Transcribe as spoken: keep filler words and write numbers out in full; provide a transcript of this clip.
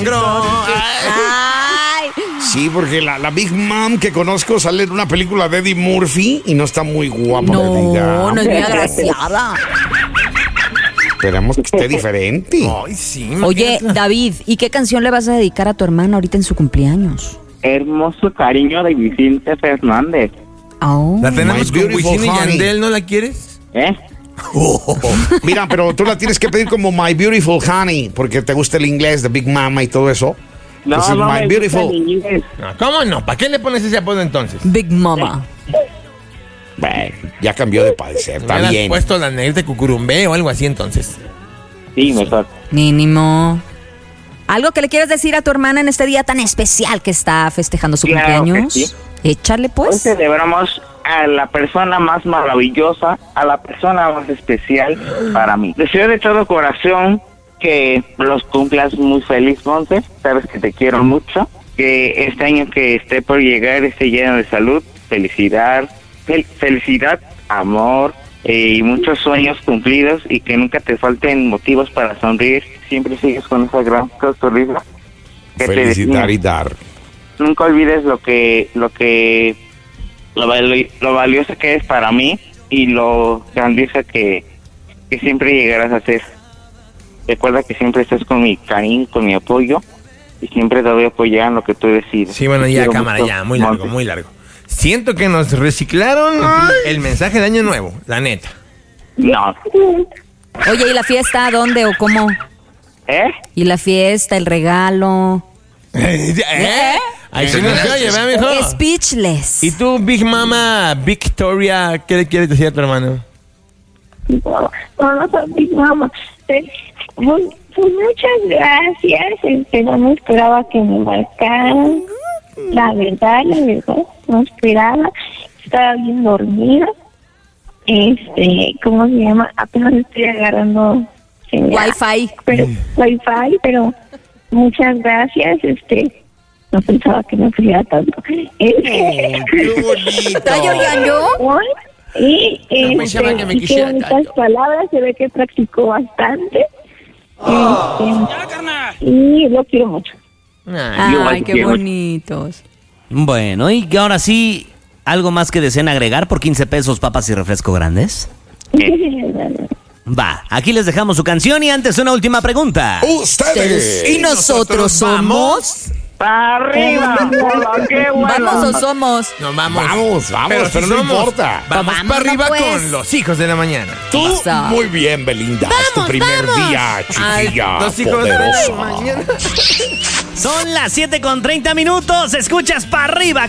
Ay. Sí, porque la, la Big Mom que conozco sale en una película de Eddie Murphy y no está muy guapa. No, no es muy agraciada. Esperamos que esté diferente. Ay, sí. Oye, David, ¿y qué canción le vas a dedicar a tu hermana ahorita en su cumpleaños? Hermoso cariño de Vicente Fernández. Oh. La tenemos My con Beautiful Wisin y Honey. Yandel, ¿no la quieres? ¿Eh? Oh, mira, pero tú la tienes que pedir como My Beautiful Honey, porque te gusta el inglés de Big Mama y todo eso. No, Entonces, no My me Beautiful. gusta el inglés. No, ¿cómo no? ¿Para qué le pones ese apodo entonces? Big Mama. Bueno, ya cambió de padecer, ¿Me está hubieras bien. puesto la negrita de cucurumbé o algo así entonces? Sí, mejor. Mínimo. ¿Algo que le quieras decir a tu hermana en este día tan especial que está festejando su Claro que cumpleaños? sí. Échale Hoy pues. celebramos a la persona más maravillosa, a la persona más especial para mí. Deseo de todo corazón que los cumplas muy feliz, Monte. Sabes que te quiero mucho. Que este año que esté por llegar esté lleno de salud, felicidad, fel- felicidad, amor eh, y muchos sueños cumplidos y que nunca te falten motivos para sonreír. Siempre sigues con esa gran sonrisa que te Felicitar define. y dar. Nunca olvides lo que lo que lo, vali- lo valioso que es para mí y lo grandiosa que, que siempre llegarás a ser. Recuerda que siempre estás con mi cariño, con mi apoyo y siempre te voy a apoyar en lo que tú decides. Sí, bueno, Te ya quiero cámara, mucho, ya, muy largo, Monte. muy largo. Siento que nos reciclaron el mensaje de Año Nuevo, la neta. No. Oye, ¿y la fiesta dónde o cómo? ¿Eh? ¿Y la fiesta, el regalo? ¿Eh? Ahí sí no se oye, ¿verdad, mijo? Speechless. ¿Y tú, Big Mama Victoria, qué le quieres decir a tu hermano? No, no, no, mi mamá. Eh, Pues, pues muchas gracias. Este, no me esperaba que me marcaran. La verdad, la verdad, no esperaba. Estaba bien dormida. Este, ¿cómo se llama? Apenas estoy agarrando señal, Wi-Fi. pero Wi-Fi, pero muchas gracias. Este, no pensaba que me friera tanto. ¡Qué bonito! ¿Está llorando? Y, No este, pensaba que me y qué quisiera bonitas tanto. palabras, se ve que practicó bastante. Este, y lo quiero mucho. Ay, Ay, qué bonitos. Bueno, y que ahora sí, ¿algo más que deseen agregar por quince pesos papas y refresco grandes? Va, aquí les dejamos su canción y antes una última pregunta. Ustedes. ¿Y nosotros somos? ¡Para arriba! Polo, ¡qué bueno! ¿Vamos o somos? nos vamos. Vamos, vamos, pero no somos- importa. Vamos Vámonos, para arriba pues. con los hijos de la mañana. Tú, Pasa. muy bien, Belinda. es tu primer día, chiquilla. Ay, los hijos de la poderosa. mañana. Son las siete con treinta minutos, escuchas para arriba